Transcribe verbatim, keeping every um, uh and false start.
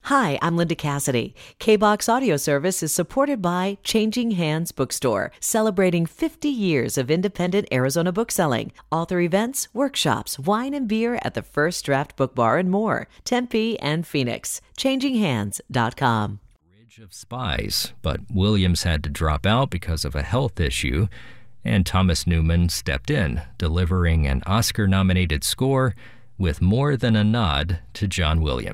Hi, I'm Linda Cassidy. K-BOX Audio Service is supported by Changing Hands Bookstore, celebrating fifty years of independent Arizona bookselling. Author events, workshops, wine and beer at the First Draft Book Bar and more. Tempe and Phoenix. changing hands dot com. Bridge of Spies, but Williams had to drop out because of a health issue, and Thomas Newman stepped in, delivering an Oscar-nominated score with more than a nod to John Williams.